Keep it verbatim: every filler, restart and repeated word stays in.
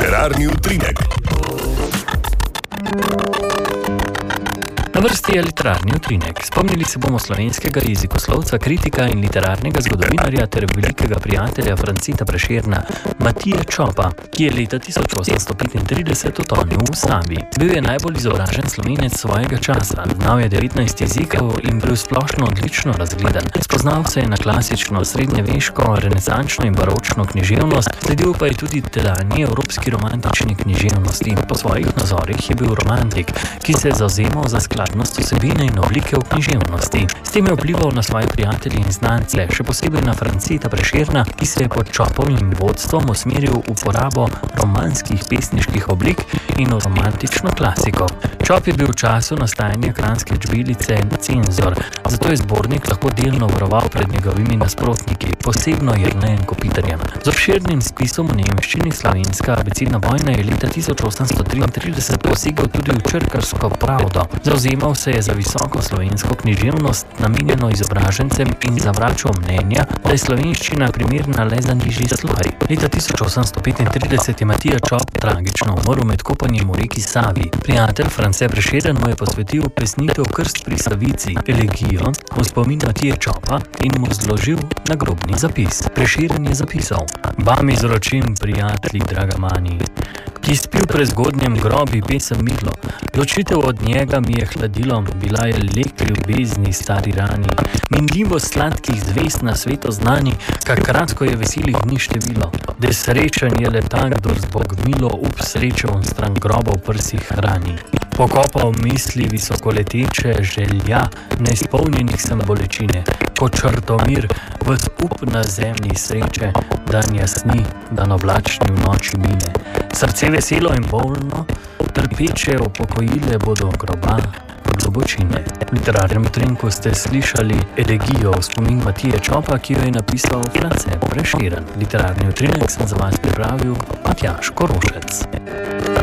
Literarni utrinek. Na vrsti je literarni utrinek. Spomnili se bomo slovenskega jezikoslovca, kritika in literarnega zgodovinarja ter velikega prijatelja Franceta Prešerna, Matije Čopa, ki je leta tisoč osemsto petintrideset utonil v Savi. Bil je najbolj izobražen Slovenec svojega časa, znal je devetnajst jezikov in bil splošno odlično razgledan. Spoznal se je na klasično srednjeveško, renesančno in baročno književnost, sledil pa je tudi tedanji evropski romantični književnosti. Po svojih nazorih je bil romantik, ki se je zavzemal za skladnost vsebine in oblike v književnosti. S tem je vplival na svoje prijatelje in znance, še posebej na Franceta Prešerna, ki se je pod Čopovim vodstvom usmeril v uporabo romanskih pesniških oblik in v romantično klasiko. Čop je bil v času nastajanja kranjske čbelice cenzor, zato je zbornik lahko delno varoval pred njegovimi nasprotniki, posebno Jernejem Kopitarjem. Z obširnim spisom v nemščini Slovenska abecedna vojna je leta tisoč osemsto triintrideset posegel tudi v črkarsko pravdo. Zavzemal se je za visoko slovensko književnost, namenjeno izobražencem, in zavračal mnenja, da je slovenščina primerna le za nižji sloj. Leta tisoč osemsto petintrideset je Matija Čop tragično umrl med kopanjem v reki Savi. Prijatelj France Prešeren mu je posvetil pesnitev Krst pri Savici, elegijo v spomin Matije Čopa, in mu zložil nagrobni zapis. Prešeren je zapisal: "Vam izročim, prijatelji dragamani, ki spil prezgodnjem grobi pesem Milo. Ločitev od njega mi je hladilo, bila je lek ljubezni stari rani. Minljivo sladkih zvest na svetu znani, kak kratko je veselih dni število. De srečen je le tak, kdor zbog milo up sreče on stran groba v prsih hrani. Pokopal misli visokoleteče želja, neizpolnjenih sem bolečine. Ko črtomir, ves up na zemlji sreče, dan jasni, dan oblačni v noči mine. Srce veselo in bolno, trpeče upokojile bodo groba globočine." V literarnem utrinku ste slišali elegijo v spomin Matije Čopa, ki jo je napisal France Prešeren. Literarni utrinek sem za vas pripravil Matjaž Korošec.